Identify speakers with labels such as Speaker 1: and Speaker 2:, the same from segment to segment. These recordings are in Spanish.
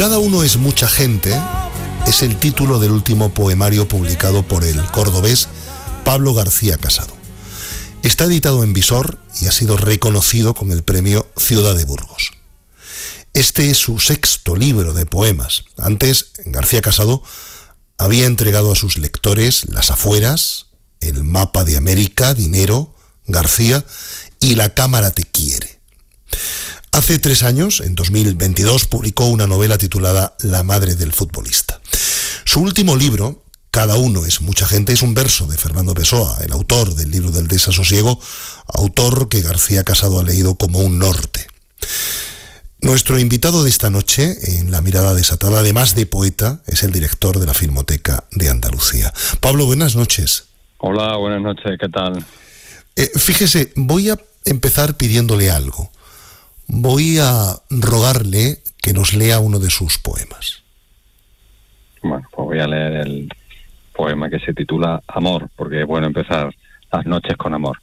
Speaker 1: Cada uno es mucha gente es el título del último poemario publicado por el cordobés Pablo García Casado. Está editado en Visor y ha sido reconocido con el premio Ciudad de Burgos. Este es su sexto libro de poemas. Antes, García Casado había entregado a sus lectores Las Afueras, El Mapa de América, Dinero, García y La Cámara te quiere. Hace 3 años, en 2022, publicó una novela titulada La madre del futbolista. Su último libro, Cada uno es mucha gente, es un verso de Fernando Pessoa, el autor del libro del desasosiego, autor que García Casado ha leído como un norte. Nuestro invitado de esta noche, en La Mirada Desatada, además de poeta, es el director de la Filmoteca de Andalucía. Pablo, buenas noches.
Speaker 2: Hola, buenas noches, ¿qué tal?
Speaker 1: Fíjese, voy a empezar pidiéndole algo. Voy a rogarle que nos lea uno de sus poemas.
Speaker 2: Bueno, pues voy a leer el poema que se titula Amor, porque es bueno empezar las noches con amor.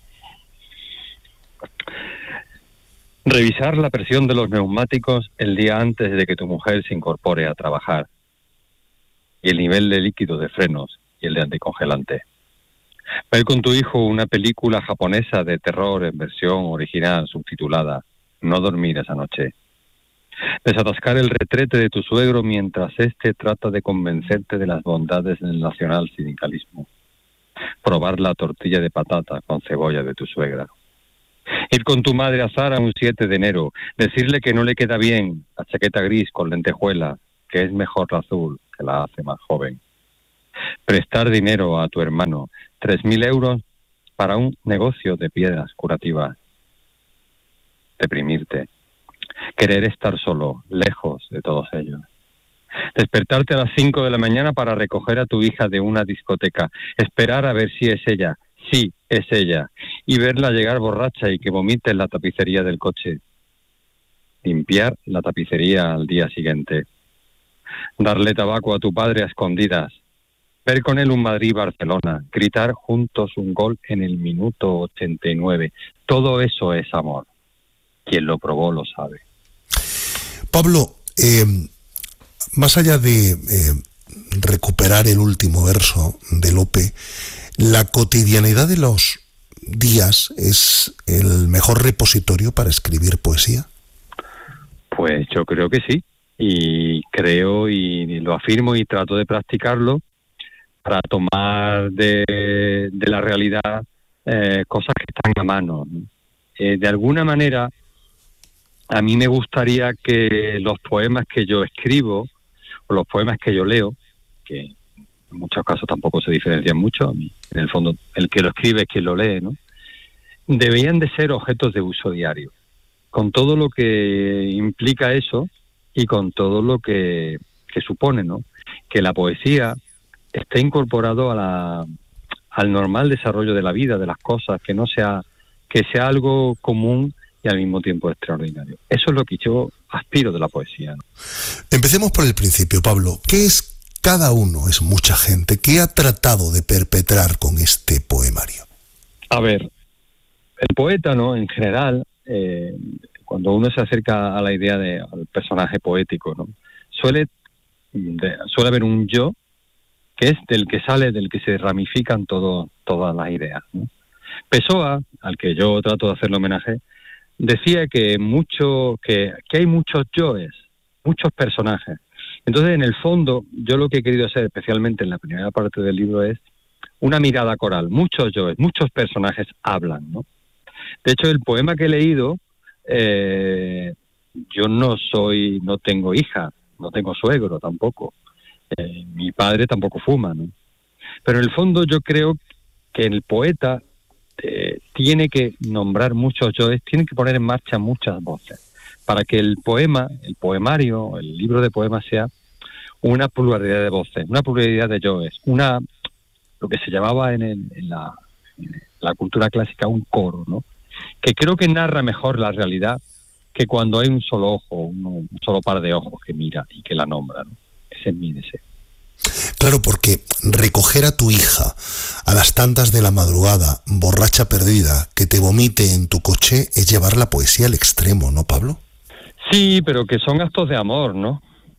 Speaker 2: Revisar la presión de los neumáticos el día antes de que tu mujer se incorpore a trabajar. Y el nivel de líquido de frenos y el de anticongelante. Ver con tu hijo una película japonesa de terror en versión original subtitulada No dormir esa noche. Desatascar el retrete de tu suegro mientras éste trata de convencerte de las bondades del nacional sindicalismo. Probar la tortilla de patata con cebolla de tu suegra. Ir con tu madre a Zara un 7 de enero, decirle que no le queda bien la chaqueta gris con lentejuela, que es mejor la azul, que la hace más joven. Prestar dinero a tu hermano, 3.000 euros para un negocio de piedras curativas. Deprimirte. Querer estar solo, lejos de todos ellos. Despertarte a las 5 de la mañana para recoger a tu hija de una discoteca. Esperar a ver si es ella. Sí, es ella. Y verla llegar borracha y que vomite en la tapicería del coche. Limpiar la tapicería al día siguiente. Darle tabaco a tu padre a escondidas. Ver con él un Madrid-Barcelona. Gritar juntos un gol en el minuto 89. Todo eso es amor. Quien lo probó lo sabe.
Speaker 1: Pablo, más allá de recuperar el último verso de Lope, ¿la cotidianidad de los días es el mejor repositorio para escribir poesía?
Speaker 2: Pues yo creo que sí. Y creo y lo afirmo y trato de practicarlo para tomar de la realidad cosas que están a mano. De alguna manera, a mí me gustaría que los poemas que yo escribo, o los poemas que yo leo, que en muchos casos tampoco se diferencian mucho, en el fondo el que lo escribe es quien lo lee, ¿no? Deberían de ser objetos de uso diario, con todo lo que implica eso y con todo lo que supone, ¿no? Que la poesía esté incorporado al normal desarrollo de la vida, de las cosas, que sea algo común y al mismo tiempo extraordinario. Eso es lo que yo aspiro de la poesía, ¿no?
Speaker 1: Empecemos por el principio, Pablo. ¿Qué es Cada uno es mucha gente? ¿Qué ha tratado de perpetrar con este poemario?
Speaker 2: A ver, el poeta, ¿no? En general, cuando uno se acerca a la idea al personaje poético, ¿no? Suele haber un yo que es del que se ramifican todas las ideas, ¿no? Pessoa, al que yo trato de hacerle homenaje, decía que hay muchos yoes, muchos personajes. Entonces, en el fondo, yo lo que he querido hacer, especialmente en la primera parte del libro, es una mirada coral. Muchos yoes, muchos personajes hablan, ¿no? De hecho, el poema que he leído, yo no tengo hija, no tengo suegro tampoco. Mi padre tampoco fuma, ¿no? Pero en el fondo yo creo que el poeta tiene que nombrar muchos yoes, tiene que poner en marcha muchas voces, para que el poema, el poemario, el libro de poemas sea una pluralidad de voces, una pluralidad de yoes, lo que se llamaba en la cultura clásica un coro, ¿no? Que creo que narra mejor la realidad que cuando hay un solo ojo, un solo par de ojos que mira y que la nombra, ¿no? Ese es mi deseo.
Speaker 1: Claro, porque recoger a tu hija a las tantas de la madrugada, borracha perdida, que te vomite en tu coche, es llevar la poesía al extremo, ¿no, Pablo?
Speaker 2: Sí, pero que son actos de amor, ¿no?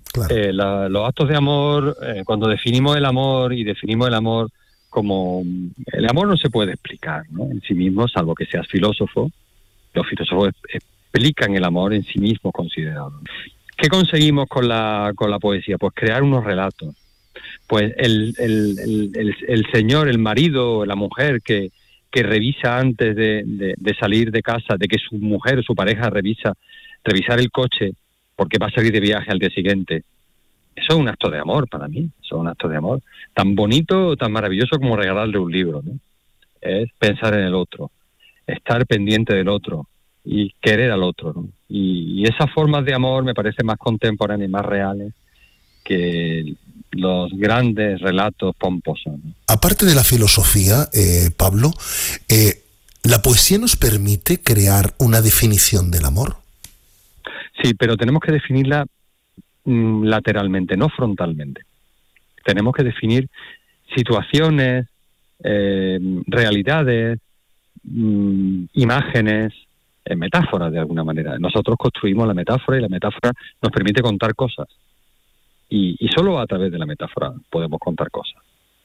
Speaker 1: Claro.
Speaker 2: Los actos de amor, cuando definimos el amor como... El amor no se puede explicar, ¿no?, en sí mismo, salvo que seas filósofo. Los filósofos explican el amor en sí mismo considerado. ¿Qué conseguimos con la poesía? Pues crear unos relatos. Pues el señor, el marido, la mujer que revisa antes de salir de casa, de que su mujer o su pareja revisar el coche porque va a salir de viaje al día siguiente. Eso es un acto de amor para mí, eso es un acto de amor tan bonito, tan maravilloso como regalarle un libro, ¿no? Es pensar en el otro, estar pendiente del otro y querer al otro, ¿no? Y esas formas de amor me parecen más contemporáneas y más reales que los grandes relatos pomposos, ¿no?
Speaker 1: Aparte de la filosofía, Pablo, ¿la poesía nos permite crear una definición del amor?
Speaker 2: Sí, pero tenemos que definirla lateralmente, no frontalmente. Tenemos que definir situaciones, realidades, imágenes, metáforas de alguna manera. Nosotros construimos la metáfora y la metáfora nos permite contar cosas. Y solo a través de la metáfora podemos contar cosas.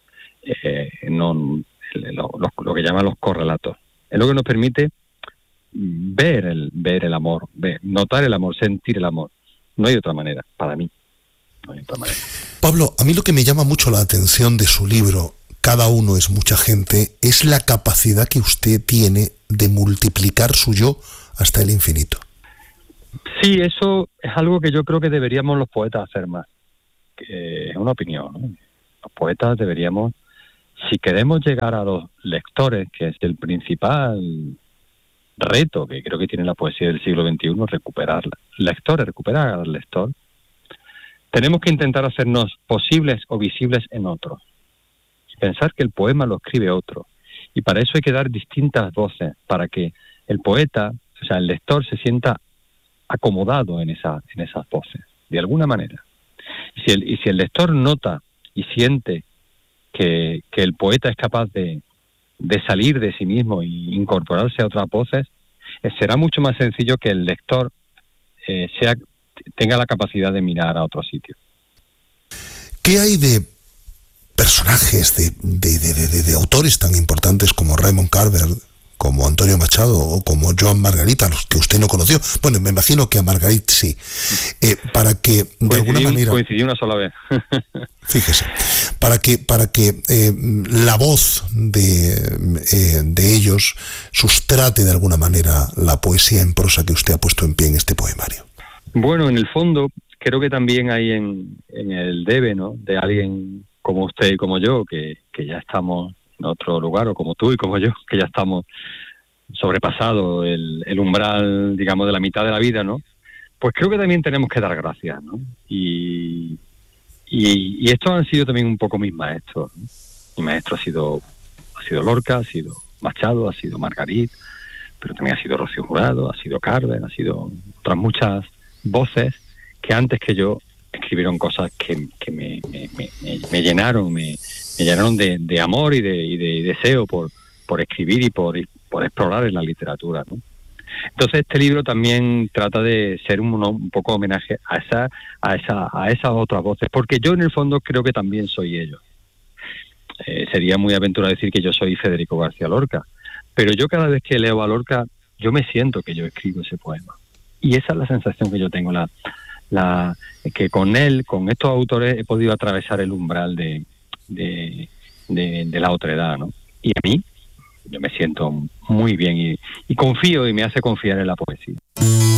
Speaker 2: Lo que llaman los correlatos. Es lo que nos permite ver el amor, notar el amor, sentir el amor. No hay otra manera, para mí. No hay otra manera.
Speaker 1: Pablo, a mí lo que me llama mucho la atención de su libro, Cada uno es mucha gente, es la capacidad que usted tiene de multiplicar su yo hasta el infinito.
Speaker 2: Sí, eso es algo que yo creo que deberíamos los poetas hacer más. Es una opinión, ¿no? Los poetas deberíamos, si queremos llegar a los lectores, que es el principal reto que creo que tiene la poesía del siglo XXI, recuperar al lector, tenemos que intentar hacernos posibles o visibles en otros. Y pensar que el poema lo escribe otro. Y para eso hay que dar distintas voces, para que el poeta, o sea, el lector, se sienta acomodado en esas voces, de alguna manera. Y si el lector nota y siente que el poeta es capaz de salir de sí mismo e incorporarse a otras voces, será mucho más sencillo que el lector tenga la capacidad de mirar a otro sitio.
Speaker 1: ¿Qué hay de personajes, de autores tan importantes como Raymond Carver, como Antonio Machado o como Joan Margarit, a los que usted no conoció? Bueno, me imagino que a Margarit sí. Para que de alguna manera...
Speaker 2: Coincidí una sola vez.
Speaker 1: Fíjese, para que la voz de ellos sustrate de alguna manera la poesía en prosa que usted ha puesto en pie en este poemario.
Speaker 2: Bueno, en el fondo, creo que también hay en el debe, ¿no?, de alguien como usted y como yo, que ya estamos en otro lugar, o como tú y como yo, que ya estamos sobrepasado el umbral, digamos, de la mitad de la vida, ¿no? Pues creo que también tenemos que dar gracias, ¿no? Y estos han sido también un poco mis maestros, ¿no? Mi maestro ha sido Lorca, ha sido Machado, ha sido Margarit, pero también ha sido Rocío Jurado, ha sido Carver, ha sido otras muchas voces que antes que yo escribieron cosas que me llenaron, me llenaron de amor y de deseo por escribir y por explorar en la literatura, ¿no? Entonces este libro también trata de ser un poco homenaje a esas otras voces, porque yo en el fondo creo que también soy ellos. Sería muy aventurado decir que yo soy Federico García Lorca, pero yo cada vez que leo a Lorca, yo me siento que yo escribo ese poema. Y esa es la sensación que yo tengo, que con él, con estos autores, he podido atravesar el umbral de la otredad, ¿no? Y a mí, yo me siento muy bien y confío y me hace confiar en la poesía.